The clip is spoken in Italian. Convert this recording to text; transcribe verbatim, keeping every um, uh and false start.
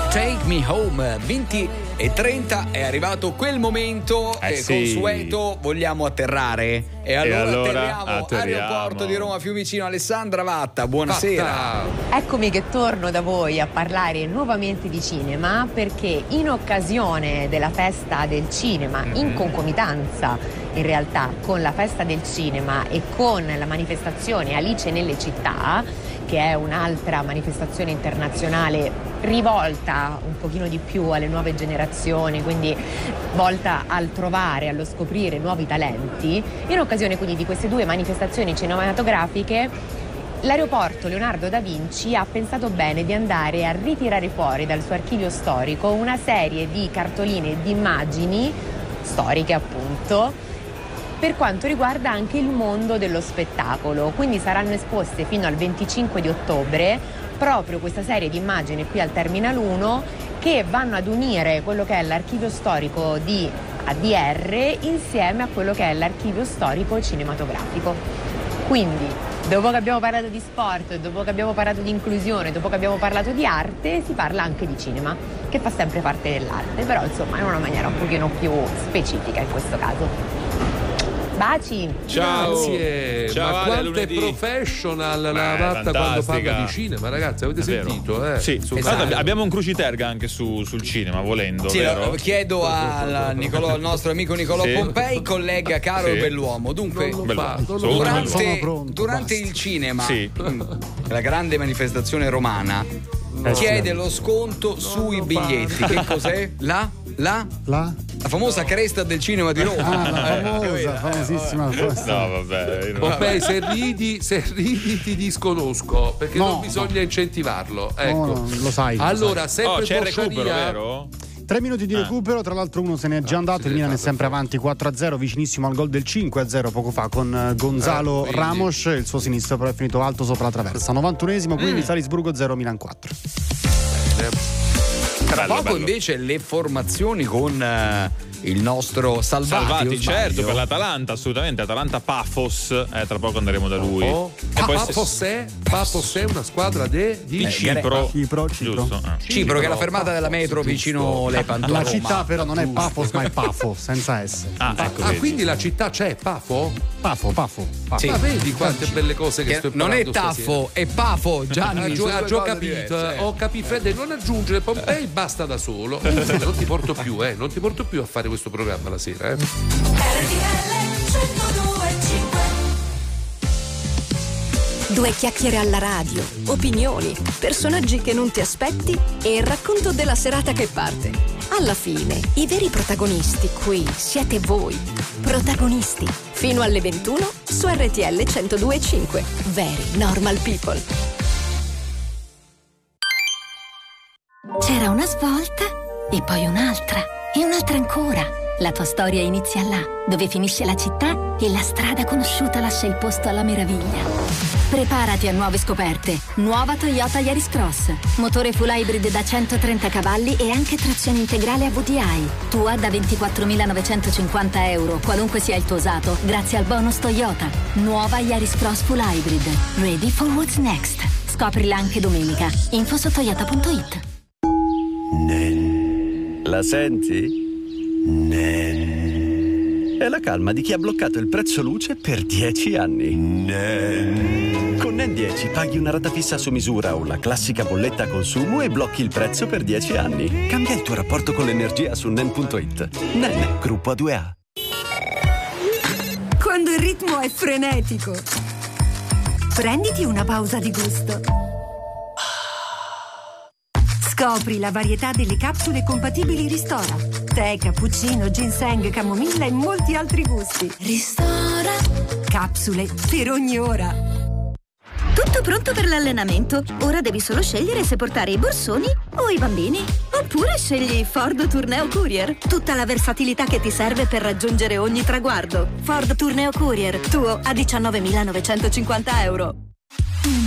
Take Me Home, venti e trenta, è arrivato quel momento eh eh, sì. consueto, vogliamo atterrare e allora, e allora atterriamo, atterriamo aeroporto di Roma Fiumicino. Alessandra Vatta, buonasera. Vatta. Eccomi che torno da voi a parlare nuovamente di cinema, perché in occasione della festa del cinema, mm-hmm. in concomitanza in realtà con la festa del cinema e con la manifestazione Alice nelle città, che è un'altra manifestazione internazionale rivolta un pochino di più alle nuove generazioni, quindi volta al trovare, allo scoprire nuovi talenti. In occasione quindi di queste due manifestazioni cinematografiche, l'aeroporto Leonardo da Vinci ha pensato bene di andare a ritirare fuori dal suo archivio storico una serie di cartoline di immagini storiche, appunto, per quanto riguarda anche il mondo dello spettacolo. Quindi saranno esposte fino al venticinque di ottobre proprio questa serie di immagini qui al Terminal uno, che vanno ad unire quello che è l'archivio storico di A D R insieme a quello che è l'archivio storico cinematografico. Quindi, dopo che abbiamo parlato di sport, dopo che abbiamo parlato di inclusione, dopo che abbiamo parlato di arte, si parla anche di cinema, che fa sempre parte dell'arte, però insomma in una maniera un pochino più specifica in questo caso. Baci. Ciao. Grazie. Ciao, ma Ale, quanto lunedì. è professional la Beh, Vatta quando fantastica. parla di cinema, ragazzi, avete È vero. sentito? Eh? Sì, Su- esatto. Guarda, abbiamo un cruciterga anche su, sul cinema, volendo, Sì, vero? lo- chiedo al, Nicolò, al nostro amico Nicolò Sì. Pompei, collega caro Sì. e bell'uomo. Dunque, Non lo Bello. fa, non lo Sono fa. bello. durante, Sono pronto, durante basta. il cinema, Sì. mm, la grande manifestazione romana, Eh, chiede sì. lo sconto sui lo biglietti. fa. Che cos'è? La? La? La? La famosa cresta del cinema di Roma. Ah, la Eh, famosa, capito? famosissima. No, vabbè. io non- Pompei, se ridi, se ridi ti disconosco, perché No, non bisogna no. incentivarlo. Ecco. No, no, lo sai, lo Allora, Oh, sempre c'è il Bocciaria- recupero, vero? Tre minuti di Ah. recupero, tra l'altro uno se n'è già andato, sì, il Milan è esatto, sempre per avanti quattro a zero, vicinissimo al gol del cinque a zero poco fa con eh, Gonzalo Eh, quindi. Ramos, il suo sinistro però è finito alto sopra la traversa. novantunesimo, quindi Salisburgo zero Milan quattro. Tra Bello, poco bello. invece le formazioni con eh, il nostro Salvati, Salvati, o sbaglio? certo, per l'Atalanta, assolutamente. Atalanta Pafos, eh, tra poco andremo da lui. Oh. E poi Papos è, Papos è una squadra de- di di Cipro. Cipro, Cipro. Giusto. eh. Cipro, che è la fermata della metro vicino Lepanto. La Roma. città però non è Pafos ma è Pafo, senza S. Ah, ecco, Ah, vedi. quindi la città c'è, Pafo? Pafo, Pafo, Pafo. Sì. Ma vedi quante belle cose che, Che sto non è imparando Taffo, è Pafo, Gianni. Ha già, sono ha due già cose capito, diverse, eh. ho capito. Fede, non aggiungere Pompei, basta da solo. Non ti porto più, eh, non ti porto più a fare questo programma la sera, eh. Due chiacchiere alla radio, opinioni, personaggi che non ti aspetti e il racconto della serata che parte. Alla fine, i veri protagonisti qui siete voi. Protagonisti. Fino alle ventuno su R T L centodue e cinque. Very Normal People. C'era una svolta e poi un'altra e un'altra ancora. La tua storia inizia là, dove finisce la città e la strada conosciuta lascia il posto alla meraviglia. Preparati a nuove scoperte. Nuova Toyota Yaris Cross. Motore full hybrid da centotrenta cavalli e anche trazione integrale a V D I. Tua da ventiquattromilanovecentocinquanta euro, qualunque sia il tuo usato, grazie al bonus Toyota. Nuova Yaris Cross full hybrid. Ready for what's next. Scoprila anche domenica. Info su toyota punto it. La senti? È la calma di chi ha bloccato il prezzo luce per dieci anni. Con Nen dieci paghi una rata fissa su misura o la classica bolletta a consumo e blocchi il prezzo per dieci anni. Cambia il tuo rapporto con l'energia su nen punto it. Nen, gruppo A due A. Quando il ritmo è frenetico, prenditi una pausa di gusto. Scopri la varietà delle capsule compatibili Ristora. Tè, cappuccino, ginseng, camomilla e molti altri gusti. Ristora. Capsule per ogni ora. Tutto pronto per l'allenamento. Ora devi solo scegliere se portare i borsoni o i bambini. Oppure scegli Ford Tourneo Courier. Tutta la versatilità che ti serve per raggiungere ogni traguardo. Ford Tourneo Courier, tuo a diciannovemilanovecentocinquanta euro.